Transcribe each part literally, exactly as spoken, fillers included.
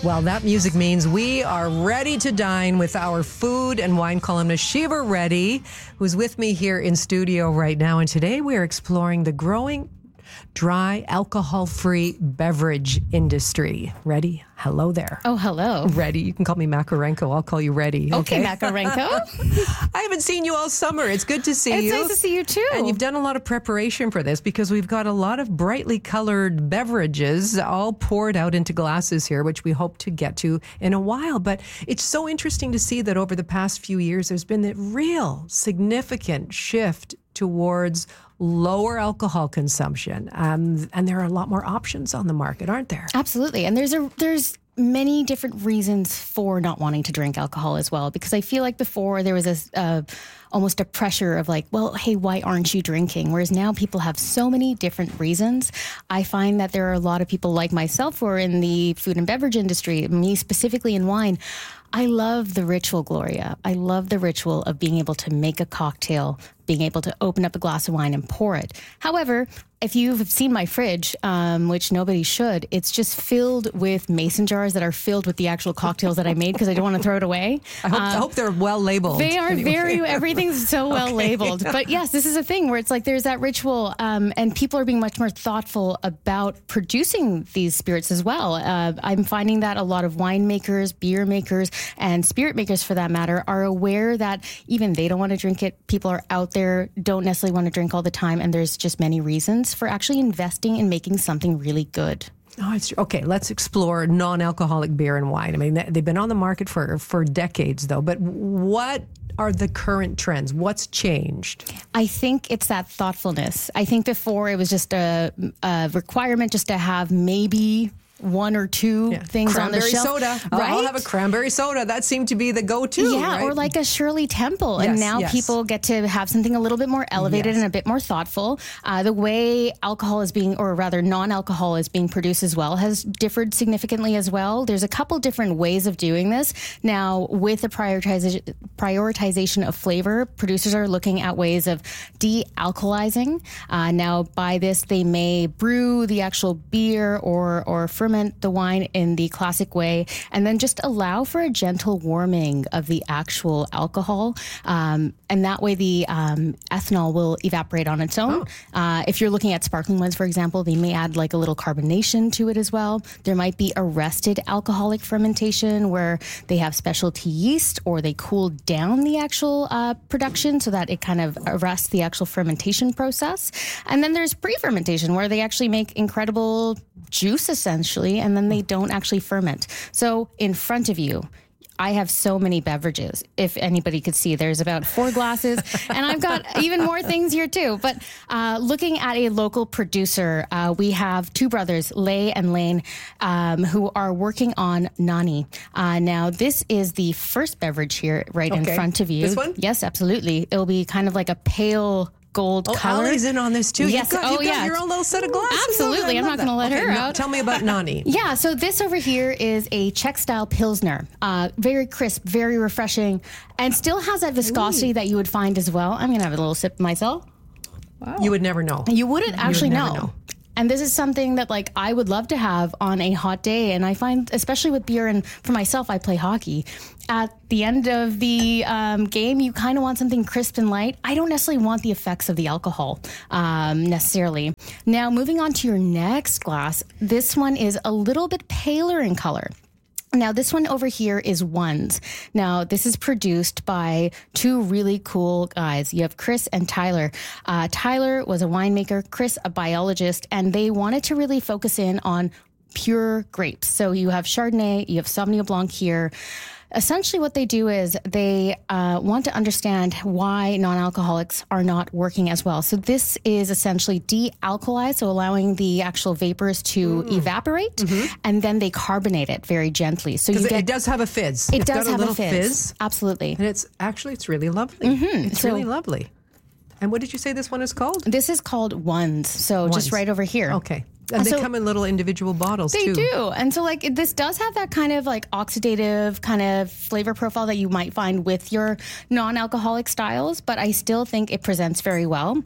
Well, that music means we are ready to dine with our food and wine columnist, Shiva Reddy, who's with me here in studio right now. And today we are exploring the growing dry, alcohol-free beverage industry. Ready? Hello there. Oh, hello. Ready. You can call me Makarenko. I'll call you Ready. Okay, Okay, Makarenko. I haven't seen you all summer. It's good to see It's you. nice to see you too. And you've done a lot of preparation for this because we've got a lot of brightly colored beverages all poured out into glasses here, which we hope to get to in a while. But it's so interesting to see that over the past few years, there's been a real significant shift towards lower alcohol consumption. Um, and there are a lot more options on the market, aren't there? Absolutely. And there's a there's many different reasons for not wanting to drink alcohol as well, because I feel like before there was a uh, almost a pressure of like, well, hey, why aren't you drinking? Whereas now people have so many different reasons. I find that there are a lot of people like myself who are in the food and beverage industry, me specifically in wine. I love the ritual, Gloria. I love the ritual of being able to make a cocktail, being able to open up a glass of wine and pour it. However, if you've seen my fridge, um, which nobody should, it's just filled with mason jars that are filled with the actual cocktails that I made because I don't want to throw it away. I hope, um, I hope they're well labeled. They are anyway. very, everything's so well Okay. labeled. But yes, this is a thing where it's like there's that ritual um, and people are being much more thoughtful about producing these spirits as well. Uh, I'm finding that a lot of winemakers, beer makers, and spirit makers for that matter are aware that even they don't want to drink it. People are out there, don't necessarily want to drink all the time. And there's just many reasons for actually investing in making something really good. Oh, it's true. Okay, let's explore non-alcoholic beer and wine. I mean, they've been on the market for, for decades, though. But what are the current trends? What's changed? I think it's that thoughtfulness. I think before it was just a, a requirement just to have maybe one or two Yeah. things Cranberry on the shelf. soda. Right? I'll have a cranberry soda. That seemed to be the go-to. Yeah, right? or like a Shirley Temple. Yes, and now yes. people get to have something a little bit more elevated Yes. and a bit more thoughtful. Uh, the way alcohol is being, or rather non-alcohol is being produced as well, has differed significantly as well. There's a couple different ways of doing this. Now, with the prioritization, prioritization of flavor, producers are looking at ways of de-alcoholizing. Uh, now, by this, they may brew the actual beer or, or ferment the wine in the classic way, and then just allow for a gentle warming of the actual alcohol. Um, and that way the um, ethanol will evaporate on its own. Oh. Uh, if you're looking at sparkling wines, for example, they may add like a little carbonation to it as well. There might be arrested alcoholic fermentation where they have specialty yeast or they cool down the actual uh, production so that it kind of arrests the actual fermentation process. And then there's pre-fermentation where they actually make incredible juice essentially, and then they don't actually ferment. So in front of you, I have so many beverages. If anybody could see, there's about four glasses, and I've got even more things here too. But uh, looking at a local producer, uh, we have two brothers, Lay and Lane, um, who are working on Nani. Uh, now, this is the first beverage here right in Okay. front of you. This one? Yes, absolutely. It'll be kind of like a pale gold Oh, color. Allie's in on this too. Yes. You've got, oh, you've got yeah. your own little set of glasses. Absolutely. I I'm love not going to let that. her Okay, now out. Tell me about Nani. Yeah, so this over here is a Czech-style Pilsner. Uh, very crisp, very refreshing, and still has that viscosity that you would find as well. I'm going to have a little sip myself. You would never know. You wouldn't actually never know. know. And this is something that like I would love to have on a hot day. And I find, especially with beer, and for myself, I play hockey. At the end of the um, game, you kind of want something crisp and light. I don't necessarily want the effects of the alcohol um, necessarily. Now, moving on to your next glass, this one is a little bit paler in color. Now, this one over here is Ones. Now, this is produced by two really cool guys. You have Chris and Tyler. Uh, Tyler was a winemaker, Chris a biologist, and they wanted to really focus in on pure grapes. So you have Chardonnay, you have Sauvignon Blanc here. Essentially what they do is they uh, want to understand why non-alcoholics are not working as well. So this is essentially de-alkalized, so allowing the actual vapors to mm. evaporate, mm-hmm. and then they carbonate it very gently. So you it, get, it does have a fizz. It it's does got have a little a fizz. fizz. Absolutely. And it's actually, it's really lovely. Mm-hmm. It's so, really lovely. And what did you say this one is called? This is called Ones. So Ones. just right over here. Okay. And they so, come in little individual bottles, they too. They do. And so, like, this does have that kind of, like, oxidative kind of flavor profile that you might find with your non-alcoholic styles, but I still think it presents very well.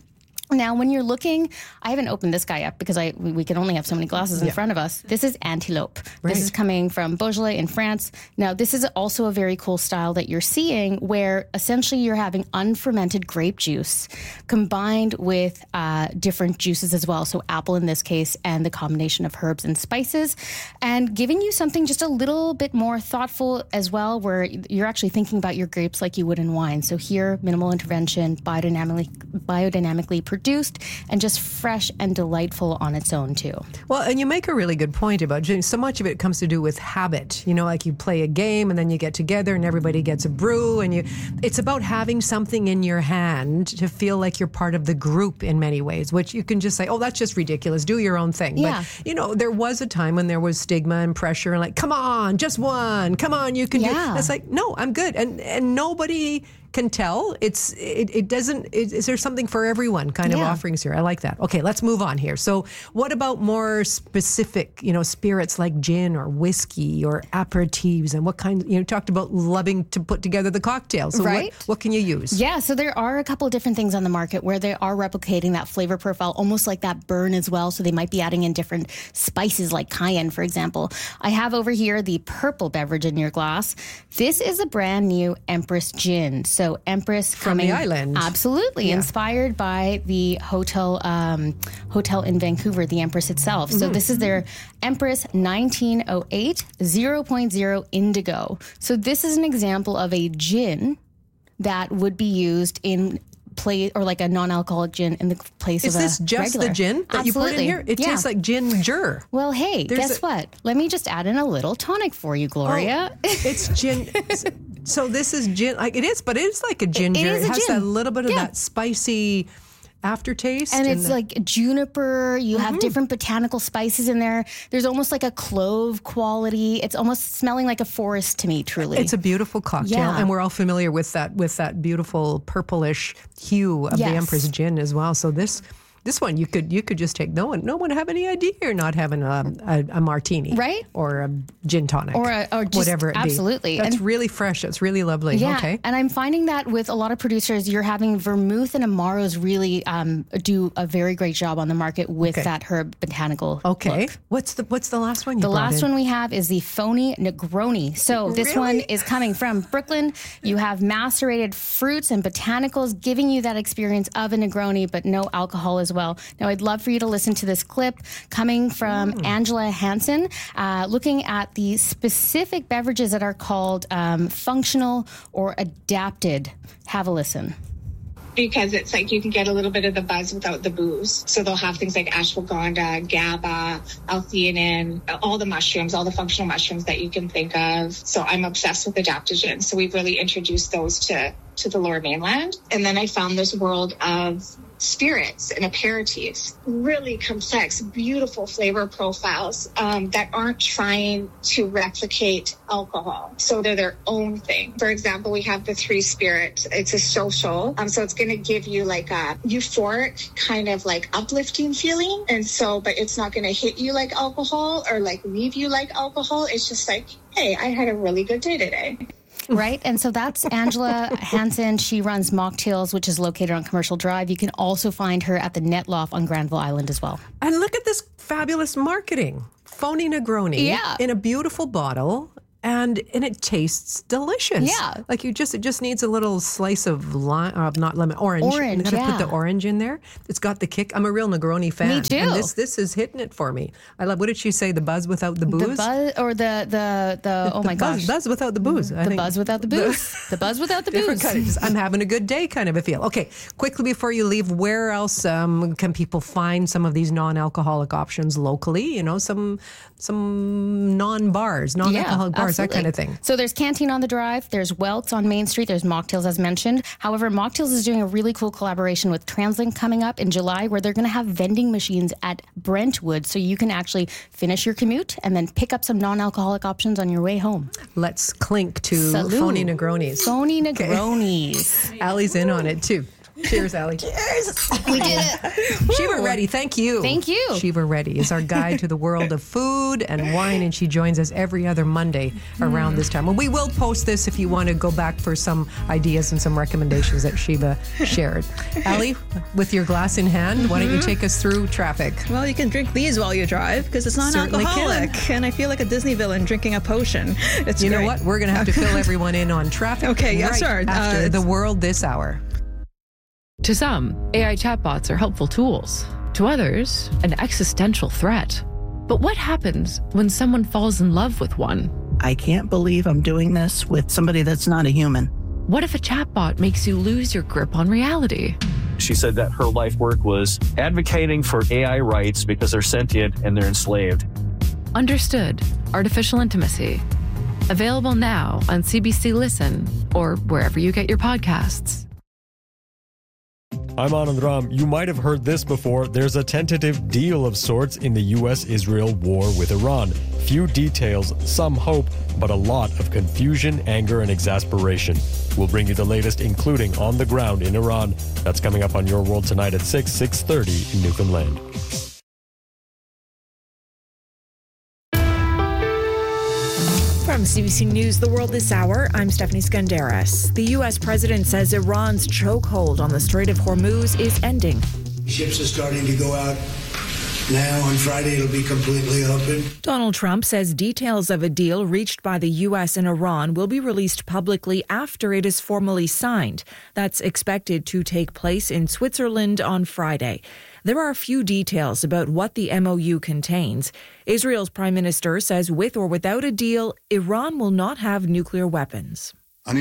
Now, when you're looking, I haven't opened this guy up because I we can only have so many glasses in Yeah. front of us. This is Antelope. Right. This is coming from Beaujolais in France. Now, this is also a very cool style that you're seeing where essentially you're having unfermented grape juice combined with uh, different juices as well. So apple in this case and the combination of herbs and spices and giving you something just a little bit more thoughtful as well where you're actually thinking about your grapes like you would in wine. So here, minimal intervention, biodynamically, biodynamically produced and just fresh and delightful on its own too. Well, and you make a really good point about Jane. So much of it comes to do with habit. You know, like you play a game and then you get together and everybody gets a brew and you it's about having something in your hand to feel like you're part of the group in many ways, which you can just say, oh, that's just ridiculous. Do your own thing. Yeah. But, you know, there was a time when there was stigma and pressure and like, come on, just one. Come on, you can Yeah. do. It's like, no, I'm good. And and nobody can tell. It's it, it doesn't. It, is there something for everyone? Kind of Yeah. offerings here. I like that. Okay, let's move on here. So, what about more specific, you know, spirits like gin or whiskey or aperitifs, and what kind? You know, talked about loving to put together the cocktail. So, Right. what, what can you use? Yeah, so there are a couple of different things on the market where they are replicating that flavor profile, almost like that burn as well. So they might be adding in different spices like cayenne, for example. I have over here the purple beverage in your glass. This is a brand new Empress gin. So Empress From the coming, island. absolutely Yeah. inspired by the hotel um, hotel in Vancouver, the Empress itself. So this is their Empress nineteen oh eight zero point zero Indigo. So this is an example of a gin that would be used in place or like a non-alcoholic gin in the place Is of a this just regular. the gin that you put in Absolutely. here? It Yeah. tastes like ginger. Well, hey, There's guess a- what? Let me just add in a little tonic for you, Gloria. Oh, it's gin. So this is gin. Like it is, but it is like a ginger. is a has gin. a little bit of Yeah. that spicy aftertaste. And it's the- like juniper. You have different botanical spices in there. There's almost like a clove quality. It's almost smelling like a forest to me, truly. It's a beautiful cocktail, Yeah. and we're all familiar with that with that beautiful purplish hue of Yes. the Empress gin as well. So this this one you could you could just take. No one no one have any idea you're not having a, a, a martini, Right? Or a gin tonic, Or a- or just- whatever it be. absolutely. That's And- really fresh. That's really lovely. Yeah, Okay. and I'm finding that with a lot of producers, you're having vermouth and amaros really um, do a very great job on the market with Okay. that herb botanical Okay. look. What's the what's the last one you The brought last in? one we have is the Phony Negroni. So this one Really? is coming from Brooklyn. You have macerated fruits and botanicals giving you that experience of a Negroni, but no alcohol as well. Now, I'd love for you to listen to this clip coming from Mm. Angela Hansen, uh, looking at the specific beverages that are called um, functional or adapted. Have a listen. Because it's like you can get a little bit of the buzz without the booze. So they'll have things like ashwagandha, GABA, L-theanine, all the mushrooms, all the functional mushrooms that you can think of. So I'm obsessed with adaptogens. So we've really introduced those to, to the Lower Mainland. And then I found this world of spirits and aperitifs, really complex, beautiful flavor profiles um, that aren't trying to replicate alcohol. So they're their own thing. For example, we have the three spirit. It's a social. Um, so it's going to give you like a euphoric kind of like uplifting feeling. And so, but it's not going to hit you like alcohol or like leave you like alcohol. It's just like, hey, I had a really good day today. Right. And so that's Angela Hansen. She runs Mocktails, which is located on Commercial Drive. You can also find her at the Netloft on Granville Island as well. And look at this fabulous marketing. Phony Negroni Yeah. in a beautiful bottle. And and it tastes delicious. Yeah. Like you just, it just needs a little slice of lime, uh, not lemon, orange. Orange, You gotta yeah. put the orange in there. It's got the kick. I'm a real Negroni fan. Me too. And this this is hitting it for me. I love, what did she say? The buzz without the booze? The buzz or the, the, the, oh The my buzz, gosh. Buzz without the booze. I The think. buzz without the booze. The buzz without the Different booze. kind of, just, I'm having a good day kind of a feel. Okay, quickly before you leave, where else um, can people find some of these non-alcoholic options locally? You know, some some non-bars, non-alcoholic bars, that kind of thing. So there's Canteen on the Drive, there's Welts on Main Street, there's Mocktails as mentioned. However, Mocktails is doing a really cool collaboration with TransLink coming up in July where they're going to have vending machines at Brentwood so you can actually finish your commute and then pick up some non-alcoholic options on your way home. Let's clink to Salud. phony Negronis. Phony Negronis. Allie's in on it too. Cheers, Allie. Cheers. We did it. Shiva Reddy, thank you. Thank you. Shiva Reddy is our guide to the world of food and wine, and she joins us every other Monday around this time. And we will post this if you want to go back for some ideas and some recommendations that Shiva shared. Allie, with your glass in hand, why don't you take us through traffic? Well, you can drink these while you drive because it's Certainly non-alcoholic. can. And I feel like a Disney villain drinking a potion. It's You great. know what? We're going to have to fill everyone in on traffic Okay, yeah, right sure. Uh, after it's- the world this hour. To some, A I chatbots are helpful tools. To others, an existential threat. But what happens when someone falls in love with one? I can't believe I'm doing this with somebody that's not a human. What if a chatbot makes you lose your grip on reality? She said that her life work was advocating for A I rights because they're sentient and they're enslaved. Understood. Artificial Intimacy. Available now on C B C Listen or wherever you get your podcasts. I'm Anand Ram. You might have heard this before. There's a tentative deal of sorts in the U S Israel war with Iran. Few details, some hope, but a lot of confusion, anger, and exasperation. We'll bring you the latest, including on the ground in Iran. That's coming up on Your World tonight at six, six thirty in Newfoundland. From C B C News, The World This Hour, I'm Stephanie Skandaris. The U S president says Iran's chokehold on the Strait of Hormuz is ending. Ships are starting to go out now. On Friday, it'll be completely open. Donald Trump says details of a deal reached by the U S and Iran will be released publicly after it is formally signed. That's expected to take place in Switzerland on Friday. There are few details about what the M O U contains. Israel's prime minister says with or without a deal, Iran will not have nuclear weapons.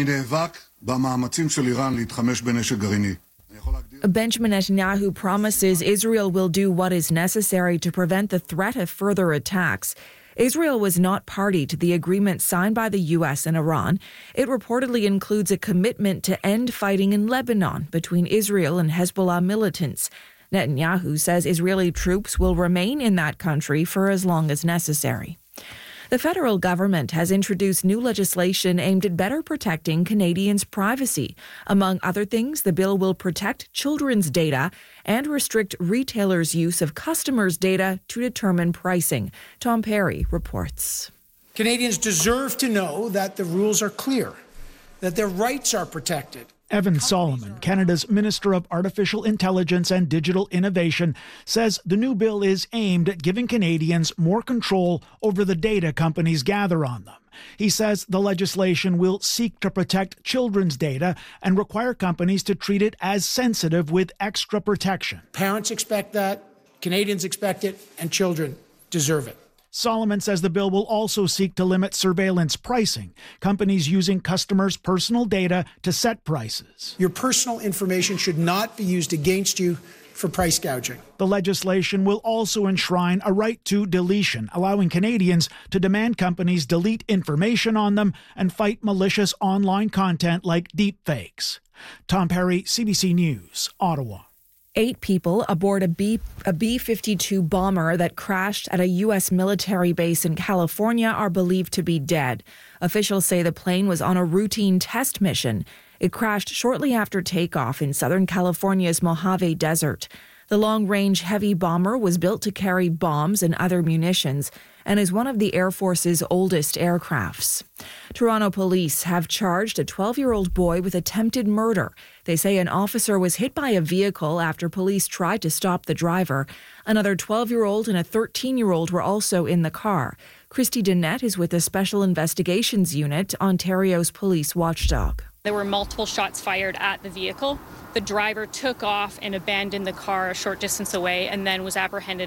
Benjamin Netanyahu promises Israel will do what is necessary to prevent the threat of further attacks. Israel was not party to the agreement signed by the U S and Iran. It reportedly includes a commitment to end fighting in Lebanon between Israel and Hezbollah militants. Netanyahu says Israeli troops will remain in that country for as long as necessary. The federal government has introduced new legislation aimed at better protecting Canadians' privacy. Among other things, the bill will protect children's data and restrict retailers' use of customers' data to determine pricing. Tom Perry reports. Canadians deserve to know that the rules are clear, that their rights are protected. Evan Solomon, Canada's Minister of Artificial Intelligence and Digital Innovation, says the new bill is aimed at giving Canadians more control over the data companies gather on them. He says the legislation will seek to protect children's data and require companies to treat it as sensitive with extra protection. Parents expect that, Canadians expect it, and children deserve it. Solomon says the bill will also seek to limit surveillance pricing, companies using customers' personal data to set prices. Your personal information should not be used against you for price gouging. The legislation will also enshrine a right to deletion, allowing Canadians to demand companies delete information on them and fight malicious online content like deepfakes. Tom Perry, C B C News, Ottawa. Eight people aboard a B a B fifty-two bomber that crashed at a U S military base in California are believed to be dead. Officials say the plane was on a routine test mission. It crashed shortly after takeoff in Southern California's Mojave Desert. The long-range heavy bomber was built to carry bombs and other munitions and is one of the Air Force's oldest aircrafts. Toronto police have charged a twelve-year-old boy with attempted murder. They say an officer was hit by a vehicle after police tried to stop the driver. Another twelve-year-old and a thirteen-year-old were also in the car. Christy Dennett is with the Special Investigations Unit, Ontario's police watchdog. There were multiple shots fired at the vehicle. The driver took off and abandoned the car a short distance away and then was apprehended